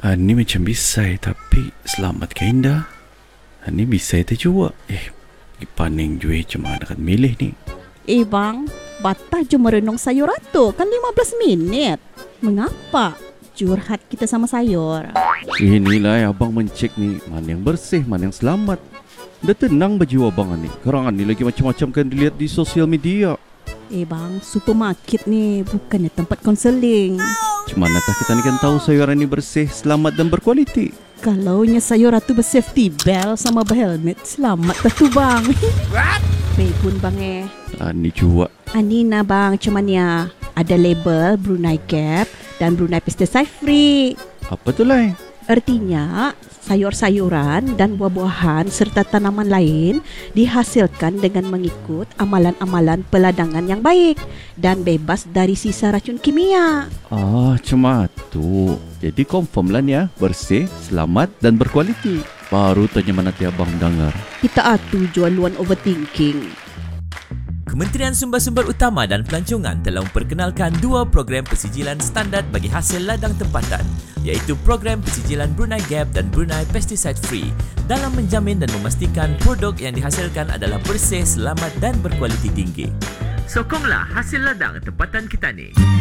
Ni macam bisai tapi selamat ke indah. Ni bisai tu juga. Paning jui macam mana kan milih ni. Bang, batah je merenung sayur tu. Kan 15 minit. Mengapa? Curhat kita sama sayur. Inilah abang mencek ni. Mana yang bersih, mana yang selamat. Dah tenang baju abang ni. Kerangan ni lagi macam-macam kan dilihat di sosial media. Bang, supermarket ni bukannya tempat konseling. Cuma nak kita ni kan tahu sayuran ni bersih, selamat dan berkualiti. Kalau nya sayur tu bersafety belt sama berhelmet, selamat dah tu bang. Pun bang Ni juga. Ani na bang, cuman ya ada label Brunei Gap dan Brunei Pesticide Free. Apa tu lah? Artinya sayur-sayuran dan buah-buahan serta tanaman lain dihasilkan dengan mengikut amalan-amalan peladangan yang baik dan bebas dari sisa racun kimia. Cuma tu. Jadi confirm lah ni ya, bersih, selamat dan berkualiti. Baru tanya mana ti abang dengar. Kita atu jual luan overthinking. Kementerian Sumber-Sumber Utama dan Pelancongan telah memperkenalkan dua program persijilan standard bagi hasil ladang tempatan, iaitu program persijilan Brunei Gap dan Brunei Pesticide Free dalam menjamin dan memastikan produk yang dihasilkan adalah bersih, selamat dan berkualiti tinggi. Sokonglah hasil ladang tempatan kita ni.